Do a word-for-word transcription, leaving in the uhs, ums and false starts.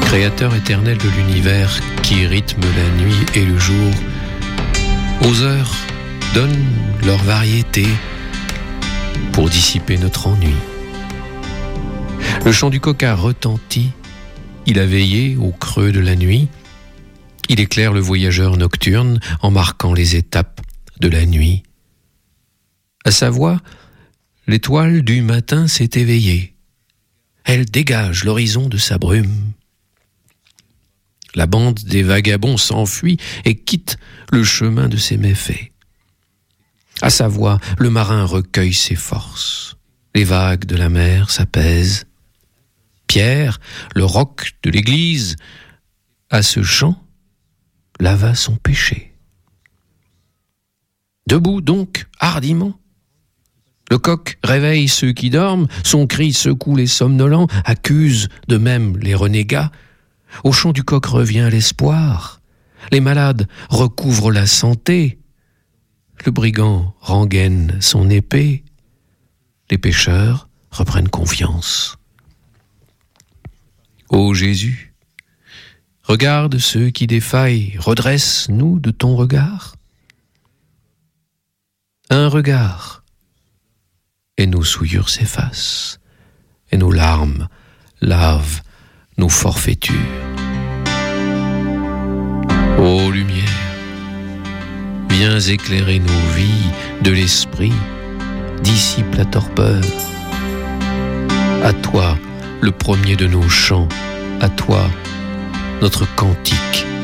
Créateur éternel de l'univers qui rythme la nuit et le jour, aux heures donne leur variété pour dissiper notre ennui. Le chant du coq a retenti, il a veillé au creux de la nuit, il éclaire le voyageur nocturne en marquant les étapes de la nuit. À sa voix, l'étoile du matin s'est éveillée. Elle dégage l'horizon de sa brume. La bande des vagabonds s'enfuit et quitte le chemin de ses méfaits. À sa voix, le marin recueille ses forces. Les vagues de la mer s'apaisent. Pierre, le roc de l'église, à ce chant, lava son péché. Debout donc, hardiment, le coq réveille ceux qui dorment, son cri secoue les somnolents, accuse de même les renégats. Au chant du coq revient l'espoir, les malades recouvrent la santé, le brigand rengaine son épée, les pécheurs reprennent confiance. Ô Jésus, regarde ceux qui défaillent, redresse-nous de ton regard. Un regard, et nos souillures s'effacent, et nos larmes lavent nos forfaitures. Ô lumière, viens éclairer nos vies de l'esprit, dissipe la torpeur. À toi, le premier de nos chants, à toi, notre cantique